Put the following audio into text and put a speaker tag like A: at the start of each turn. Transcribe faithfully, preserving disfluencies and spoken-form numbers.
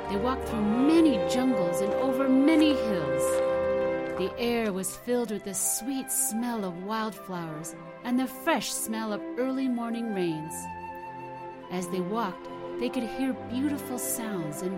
A: They walked through many jungles and over many hills. The air was filled with the sweet smell of wildflowers and the fresh smell of early morning rains. As they walked, they could hear beautiful sounds and